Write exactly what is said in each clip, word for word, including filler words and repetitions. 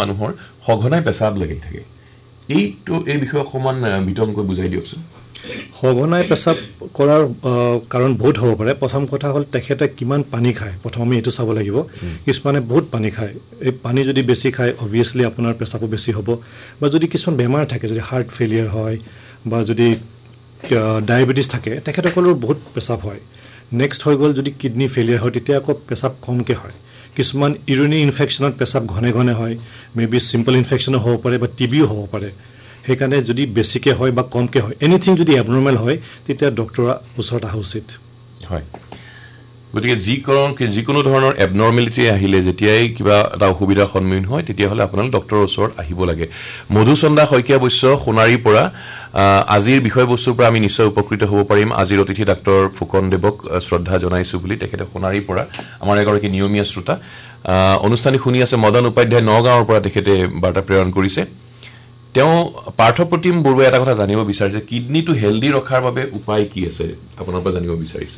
মানুহৰ সঘনাই পেচাব লাগি থাকে এইটো এই বিষয়ে অকমান বিতংকৈ বুজাই দিয়কচোন সঘনাই পেচাব কৰাৰ কাৰণ বহুত হ'ব পাৰে প্ৰথম কথা হ'ল তেখেতে কিমান পানী খায় প্ৰথম আমি এইটো চাব লাগিব কিছুমানে বহুত পানী খায় এই পানী যদি বেছি খায় অবভিয়াছলি আপোনাৰ পেচাবো বেছি হ'ব বা যদি কিছুমান বেমাৰ থাকে যদি হাৰ্ট ফেইলিয়াৰ হয় বা যদি ডায়েবেটিছ থাকে তেখেতসকলৰ বহুত পেচাব হয় নেক্সট হৈ গ'ল যদি কিডনি ফেইলিয়াৰ হয় তেতিয়া আকৌ পেচাব কমকৈ হয় কিছুমান ইউৰিনাৰী ইনফেকশ্যনত পেচাব ঘনে ঘনে হয় মে বি চিম্পল ইনফেকশ্যনো হ'ব পাৰে বা টিবিও হ'ব পাৰে সেইকাৰণে যদি বেছিকৈ হয় বা কমকৈ হয় এনিথিং যদি এবনৰ্মেল হয় তেতিয়া ডক্টৰৰ ওচৰত অহা উচিত হয় গতিকে যিকোনো যিকোনো ধৰণৰ এবনৰ্মেলিটি আহিলে যেতিয়াই কিবা এটা অসুবিধাৰ সন্মুখীন হয় তেতিয়াহ'লে আপোনালোকে ডক্টৰৰ ওচৰত আহিব লাগে মধুচন্দা শইকীয়া বৈশ্য সোণাৰীৰ পৰা আজিৰ বিষয়বস্তুৰ পৰা আমি নিশ্চয় উপকৃত হ'ব পাৰিম আজিৰ অতিথি ডাক্তৰ ফুকন দেৱক শ্ৰদ্ধা জনাইছোঁ বুলি তেখেতে সোণাৰীৰ পৰা আমাৰ এগৰাকী নিয়মীয়া শ্ৰোতা অনুষ্ঠানিক শুনি আছে মদন উপাধ্যায় নগাঁৱৰ পৰা তেখেতে বাৰ্তা প্ৰেৰণ কৰিছে তেওঁ পাৰ্থপ্ৰতিম বৰুৱাই এটা কথা জানিব বিচাৰিছে কিডনিটো হেল্ডি ৰখাৰ বাবে উপায় কি আছে আপোনাৰ পৰা জানিব বিচাৰিছে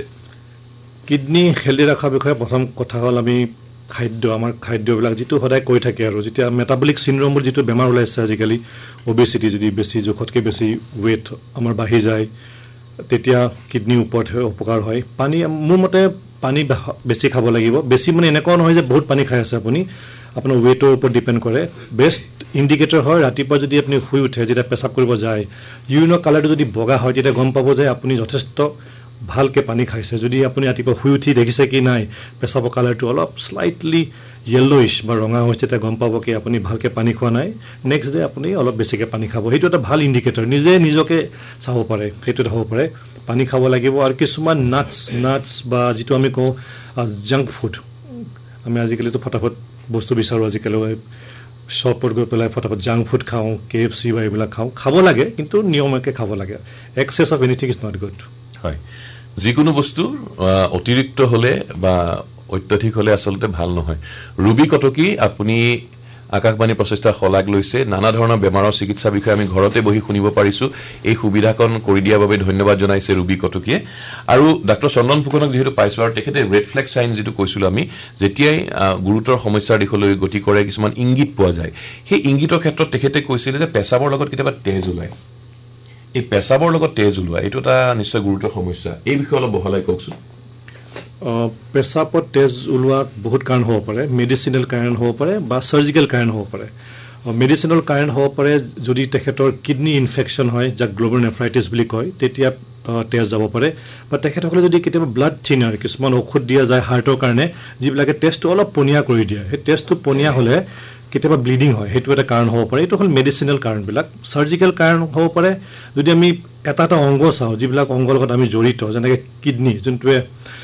কিডনি হেল্ডি ৰখাৰ বিষয়ে প্ৰথম কথা হ'ল আমি খাদ্য আমাৰ খাদ্যবিলাক যিটো সদায় কৈ থাকে আৰু যেতিয়া মেটাবলিক চিনড্ৰমৰ যিটো বেমাৰ ওলাইছে আজিকালি অবেচিটি যদি বেছি জোখতকৈ বেছি ৱেইট আমাৰ বাঢ়ি যায় তেতিয়া কিডনিৰ ওপৰত উপকাৰ হয় পানী মোৰ মতে পানী বেছি খাব লাগিব বেছি মানে এনেকুৱা নহয় যে বহুত পানী খাই আছে আপুনি আপোনাৰ ৱেইটৰ ওপৰত ডিপেণ্ড কৰে বেষ্ট ইণ্ডিকেটৰ হয় ৰাতিপুৱা যদি আপুনি শুই উঠে যেতিয়া পেচাব কৰিব যায় ইউৰিনৰ কালাৰটো যদি বগা হয় তেতিয়া গম পাব যে আপুনি যথেষ্ট ভালকৈ পানী খাইছে যদি আপুনি ৰাতিপুৱা শুই উঠি দেখিছে কি নাই পেচাবৰ কালাৰটো অলপ স্লাইটলি য়েল্লোইছ বা ৰঙা হৈছে তেতিয়া গম পাব কি আপুনি ভালকৈ পানী খোৱা নাই নেক্সট ডে আপুনি অলপ বেছিকৈ পানী খাব সেইটো এটা ভাল ইণ্ডিকেটৰ নিজে নিজকে চাব পাৰে সেইটো এটা হ'ব পাৰে পানী খাব লাগিব আৰু কিছুমান নাটছ নাটছ বা যিটো আমি কওঁ জাংক ফুড আমি আজিকালিতো ফটাফট বস্তু বিচাৰোঁ আজিকালি শ্বপত গৈ পেলাই ফটাফট জাংক ফুড খাওঁ কে এফ চি বা এইবিলাক খাওঁ খাব লাগে কিন্তু নিয়মীয়াকৈ খাব লাগে access of anything is not good হয় যিকোনো বস্তু অতিৰিক্ত হ'লে বা অত্যাধিক হ'লে আচলতে ভাল নহয় ৰুবি কটকী আপুনি আকাশবাণী প্ৰচেষ্টা শলাগ লৈছে নানা ধৰণৰ বেমাৰৰ চিকিৎসা বিষয়ে আমি ঘৰতে বহি শুনিব পাৰিছোঁ এই সুবিধাকণ কৰি দিয়াৰ বাবে ধন্যবাদ জনাইছে ৰুবি কটকীয়ে আৰু ডাক্তৰ চন্দন ফুকনক যিহেতু পাইছোঁ আৰু তেখেতে ৰেড ফ্লেগ চাইন যিটো কৈছিলোঁ আমি যেতিয়াই গুৰুতৰ সমস্যাৰ দিশলৈ গতি কৰে কিছুমান ইংগিত পোৱা যায় সেই ইংগিতৰ ক্ষেত্ৰত তেখেতে কৈছিলে যে পেচাবৰ লগত কেতিয়াবা তেজ ওলায় এই পেচাবৰ লগত তেজ ওলোৱা এইটো এটা নিশ্চয় গুৰুতৰ সমস্যা এই বিষয়ে অলপ বহলাই কওকচোন পেচাবত তেজ ওলোৱা বহুত কাৰণ হ'ব পাৰে মেডিচিনেল কাৰণ হ'ব পাৰে বা চাৰ্জিকেল কাৰণ হ'ব পাৰে মেডিচিনেল কাৰণ হ'ব পাৰে যদি তেখেতৰ কিডনি ইনফেকশ্যন হয় যাক গ্ল'বেল নেফ্ৰাইটিছ বুলি কয় তেতিয়া তেজ যাব পাৰে বা তেখেতসকলে যদি কেতিয়াবা ব্লাড থিনাৰ কিছুমান ঔষধ দিয়া যায় হাৰ্টৰ কাৰণে যিবিলাকে তেজটো অলপ পনীয়া কৰি দিয়ে সেই তেজটো পনীয়া হ'লে কেতিয়াবা ব্লিডিং হয় সেইটো এটা কাৰণ হ'ব পাৰে এইটো হ'ল মেডিচিনেল কাৰণবিলাক চাৰ্জিকেল কাৰণ হ'ব পাৰে যদি আমি এটা এটা অংগ চাওঁ যিবিলাক অংগৰ লগত আমি জড়িত যেনেকৈ কিডনি যোনটোৱে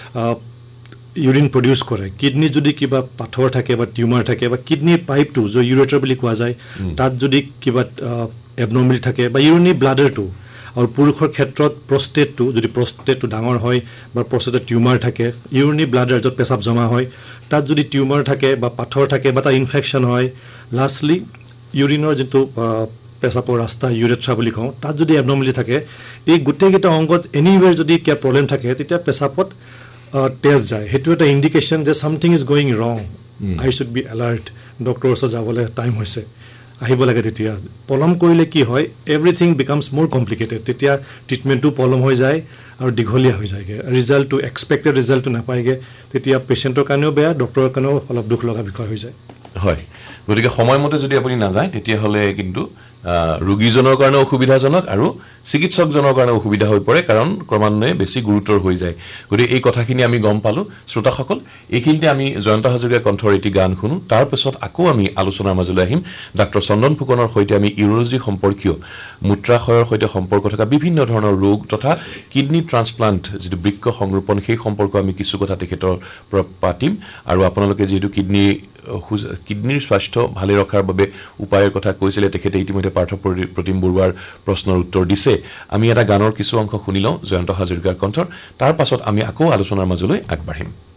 ইউৰিন প্ৰডিউচ কৰে কিডনি যদি কিবা পাথৰ থাকে বা টিউমাৰ থাকে বা কিডনিৰ পাইপটো যে ইউৰেটাৰ বুলি কোৱা যায় তাত যদি কিবা এবনৰ্মেলিটি থাকে বা ইউৰিনাৰী ব্লাডাৰটো আৰু পুৰুষৰ ক্ষেত্ৰত প্ৰষ্টেটটো যদি প্ৰষ্টেটটো ডাঙৰ হয় বা প্ৰষ্টেটৰ টিউমাৰ থাকে ইউৰিনাৰী ব্লাডাৰ য'ত পেচাব জমা হয় তাত যদি টিউমাৰ থাকে বা পাথৰ থাকে বা তাৰ ইনফেকশ্যন হয় লাষ্টলি ইউৰিনৰ যিটো পেচাবৰ ৰাস্তা ইউৰেথ্ৰা বুলি কওঁ তাত যদি এবনৰ্মেলিটি থাকে এই গোটেইকেইটা অংগত এনিৱেৰ যদি কিবা প্ৰব্লেম থাকে তেতিয়া পেচাবত তেজ যায় সেইটো এটা ইণ্ডিকেশ্যন যে ছামথিং ইজ গয়িং ৰং আই শুড বি এলাৰ্ট ডক্টৰৰ ওচৰত যাবলৈ টাইম হৈছে আহিব লাগে তেতিয়া পলম কৰিলে কি হয় এভৰিথিং বিকামছ মোৰ কমপ্লিকেটেড তেতিয়া ট্ৰিটমেণ্টটো পলম হৈ যায় আৰু দীঘলীয়া হৈ যায়গৈ ৰিজাল্টটো এক্সপেক্টেড ৰিজাল্টটো নাপায়গৈ তেতিয়া পেচেণ্টৰ কাৰণেও বেয়া ডক্টৰৰ কাৰণেও অলপ দুখ লগা বিষয় হৈ যায় হয় গতিকে সময়মতে যদি আপুনি নাযায় তেতিয়াহ'লে কিন্তু ৰোগীজনৰ কাৰণে অসুবিধাজনক আৰু চিকিৎসকজনৰ কাৰণে অসুবিধা হৈ পৰে কাৰণ ক্ৰমান্বয়ে বেছি গুৰুতৰ হৈ যায় গতিকে এই কথাখিনি আমি গম পালোঁ শ্ৰোতাসকল এইখিনিতে আমি জয়ন্ত হাজৰিকাৰ কণ্ঠৰ এটি গান শুনো তাৰপিছত আকৌ আমি আলোচনাৰ মাজলৈ আহিম ডাক্তৰ চন্দন ফুকনৰ সৈতে আমি ইউৰলজি সম্পৰ্কীয় মূত্ৰাশয়ৰ সৈতে সম্পৰ্ক থকা বিভিন্ন ধৰণৰ ৰোগ তথা কিডনি ট্ৰান্সপ্লাণ্ট যিটো বৃক্ক সংৰোপণ সেই সম্পৰ্ক আমি কিছু কথা তেখেতৰ পৰা পাতিম আৰু আপোনালোকে যিহেতু কিডনি কিডনিৰ স্বাস্থ্য ভালে ৰখাৰ বাবে উপায়ৰ কথা কৈছিলে তেখেতে ইতিমধ্যে পাৰ্থপ্ৰতিম বৰুৱাৰ প্ৰশ্নৰ উত্তৰ দিছে আমি এটা গানৰ কিছু অংশ শুনি লওঁ জয়ন্ত হাজৰিকাৰ কণ্ঠৰ তাৰ পাছত আমি আকৌ আলোচনাৰ মাজলৈ আগবাঢ়িম